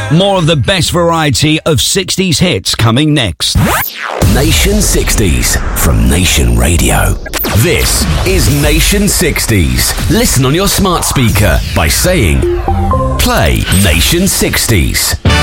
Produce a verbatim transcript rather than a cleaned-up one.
More of the best variety of sixties hits coming next. Nation sixties from Nation Radio. This is Nation sixties. Listen on your smart speaker by saying, play Nation sixties.